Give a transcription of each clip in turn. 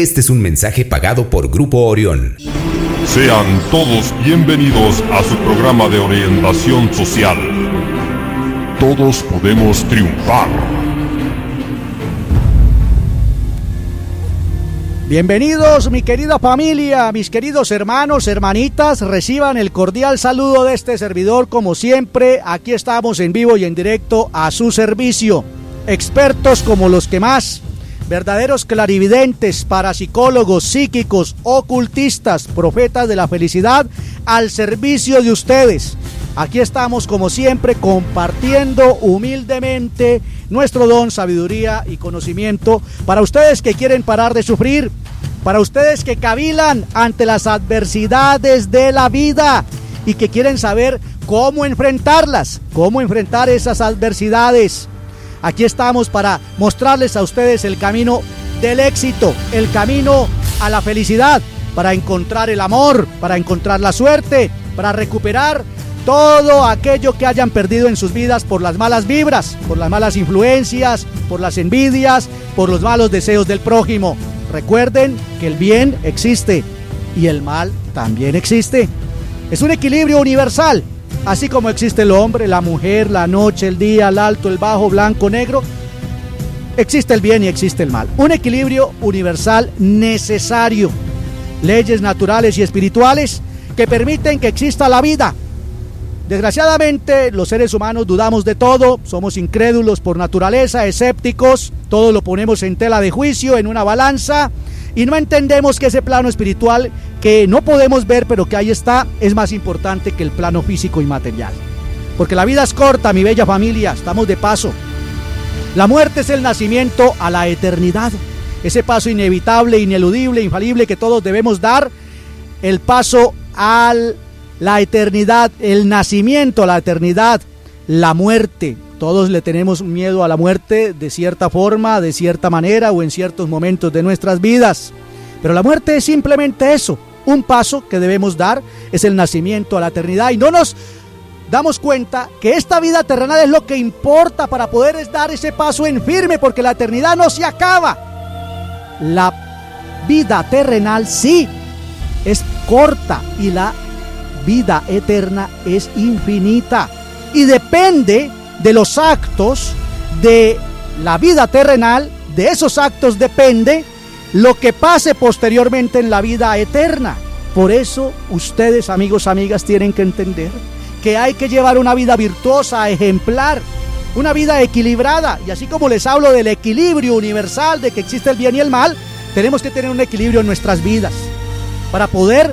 Este es un mensaje pagado por Grupo Orión. Sean todos bienvenidos a su programa de orientación social. Todos podemos triunfar. Bienvenidos, mi querida familia, mis queridos hermanos, hermanitas, reciban el cordial saludo de este servidor. Como siempre, aquí estamos en vivo y en directo a su servicio. Expertos como los que más, verdaderos clarividentes, parapsicólogos, psíquicos, ocultistas, profetas de la felicidad, al servicio de ustedes. Aquí estamos como siempre compartiendo humildemente nuestro don, sabiduría y conocimiento para ustedes que quieren parar de sufrir, para ustedes que cavilan ante las adversidades de la vida y que quieren saber cómo enfrentarlas, cómo enfrentar esas adversidades. Aquí estamos para mostrarles a ustedes el camino del éxito, el camino a la felicidad, para encontrar el amor, para encontrar la suerte, para recuperar todo aquello que hayan perdido en sus vidas por las malas vibras, por las malas influencias, por las envidias, por los malos deseos del prójimo. Recuerden que el bien existe y el mal también existe. Es un equilibrio universal. Así como existe el hombre, la mujer, la noche, el día, el alto, el bajo, blanco, negro, existe el bien y existe el mal. Un equilibrio universal necesario. Leyes naturales y espirituales que permiten que exista la vida. Desgraciadamente, los seres humanos dudamos de todo, somos incrédulos por naturaleza, escépticos, todo lo ponemos en tela de juicio, en una balanza, y no entendemos que ese plano espiritual que no podemos ver, pero que ahí está, es más importante que el plano físico y material. Porque la vida es corta, mi bella familia, estamos de paso. La muerte es el nacimiento a la eternidad, ese paso inevitable, ineludible, infalible que todos debemos dar, el paso a la eternidad, el nacimiento a la eternidad, la muerte. Todos le tenemos miedo a la muerte de cierta forma, de cierta manera o en ciertos momentos de nuestras vidas. Pero la muerte es simplemente eso, un paso que debemos dar, es el nacimiento a la eternidad. Y no nos damos cuenta que esta vida terrenal es lo que importa para poder dar ese paso en firme, porque la eternidad no se acaba. La vida terrenal sí es corta y la vida eterna es infinita. Y depende de los actos de la vida terrenal, de esos actos depende lo que pase posteriormente en la vida eterna. Por eso ustedes, amigos, amigas, tienen que entender que hay que llevar una vida virtuosa, ejemplar, una vida equilibrada. Y así como les hablo del equilibrio universal, de que existe el bien y el mal, tenemos que tener un equilibrio en nuestras vidas para poder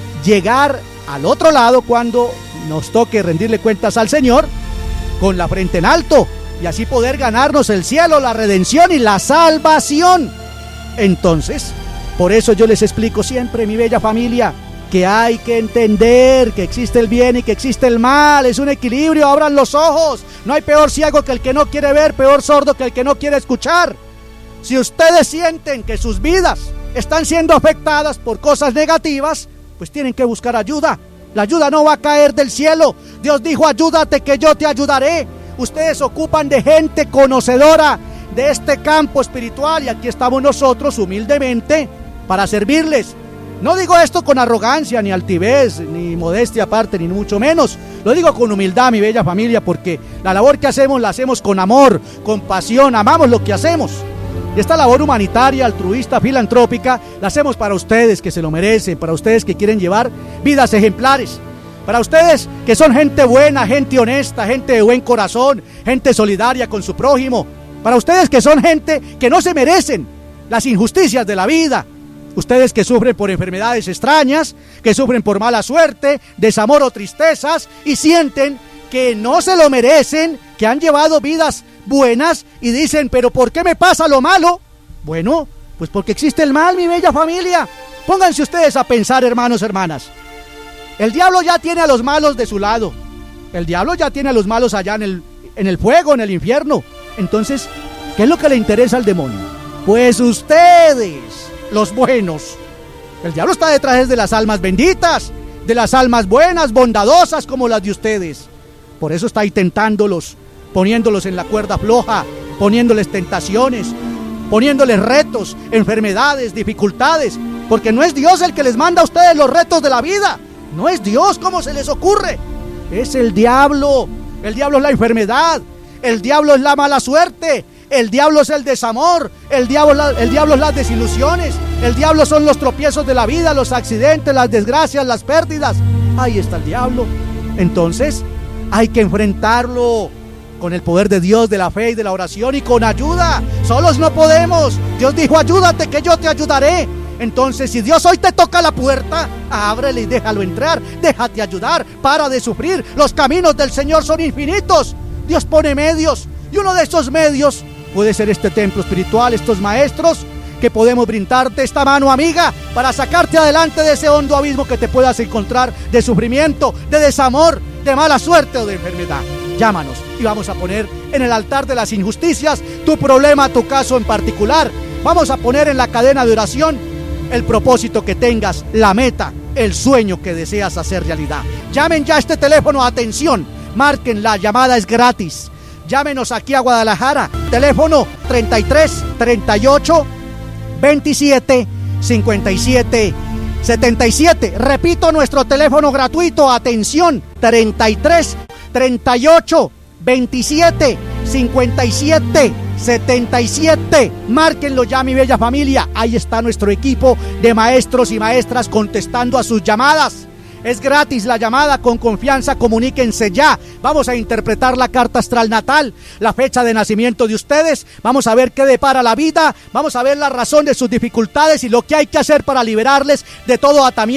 llegar al otro lado cuando nos toque rendirle cuentas al Señor con la frente en alto y así poder ganarnos el cielo, la redención y la salvación. Entonces, por eso yo les explico siempre, mi bella familia, que hay que entender que existe el bien y que existe el mal. Es un equilibrio, abran los ojos. No hay peor ciego que el que no quiere ver, peor sordo que el que no quiere escuchar. Si ustedes sienten que sus vidas están siendo afectadas por cosas negativas, pues tienen que buscar ayuda. La ayuda no va a caer del cielo. Dios dijo, ayúdate que yo te ayudaré. Ustedes ocupan de gente conocedora de este campo espiritual y aquí estamos nosotros humildemente para servirles. No digo esto con arrogancia, ni altivez, ni modestia aparte, ni mucho menos. Lo digo con humildad, mi bella familia, porque la labor que hacemos la hacemos con amor, con pasión, amamos lo que hacemos. Y esta labor humanitaria, altruista, filantrópica, la hacemos para ustedes que se lo merecen, para ustedes que quieren llevar vidas ejemplares, para ustedes que son gente buena, gente honesta, gente de buen corazón, gente solidaria con su prójimo, para ustedes que son gente que no se merecen las injusticias de la vida, ustedes que sufren por enfermedades extrañas, que sufren por mala suerte, desamor o tristezas y sienten que no se lo merecen, que han llevado vidas buenas y dicen, pero ¿por qué me pasa lo malo? Bueno, pues porque existe el mal, mi bella familia. Pónganse ustedes a pensar, hermanos, hermanas. El diablo ya tiene a los malos de su lado. El diablo ya tiene a los malos allá en el fuego, en el infierno. Entonces, ¿qué es lo que le interesa al demonio? Pues ustedes, los buenos. El diablo está detrás de las almas benditas, de las almas buenas, bondadosas como las de ustedes. Por eso está ahí tentándolos, poniéndolos en la cuerda floja, poniéndoles tentaciones, poniéndoles retos, enfermedades, dificultades, porque no es Dios el que les manda a ustedes los retos de la vida. No es Dios, ¿cómo se les ocurre? Es el diablo. El diablo es la enfermedad, el diablo es la mala suerte, el diablo es el desamor, el diablo es las desilusiones, el diablo son los tropiezos de la vida, los accidentes, las desgracias, las pérdidas. Ahí está el diablo. Entonces hay que enfrentarlo con el poder de Dios, de la fe y de la oración, y con ayuda. Solos no podemos. Dios dijo: ayúdate que yo te ayudaré. Entonces, si Dios hoy te toca la puerta, ábrele y déjalo entrar, déjate ayudar, para de sufrir. Los caminos del Señor son infinitos. Dios pone medios, y uno de esos medios puede ser este templo espiritual, estos maestros, que podemos brindarte esta mano amiga para sacarte adelante de ese hondo abismo que te puedas encontrar, de sufrimiento, de desamor, de mala suerte o de enfermedad. Llámanos y vamos a poner en el altar de las injusticias tu problema, tu caso en particular. Vamos a poner en la cadena de oración el propósito que tengas, la meta, el sueño que deseas hacer realidad. Llamen ya a este teléfono, atención, marquen, la llamada es gratis. Llámenos aquí a Guadalajara, teléfono 33 38 27 57 77. Repito, nuestro teléfono gratuito, atención, 33 38 27 57 77. Márquenlo ya, mi bella familia. Ahí está nuestro equipo de maestros y maestras contestando a sus llamadas. Es gratis la llamada, con confianza comuníquense ya. Vamos a interpretar la carta astral natal, la fecha de nacimiento de ustedes. Vamos a ver qué depara la vida. Vamos a ver la razón de sus dificultades y lo que hay que hacer para liberarles de todo atamiento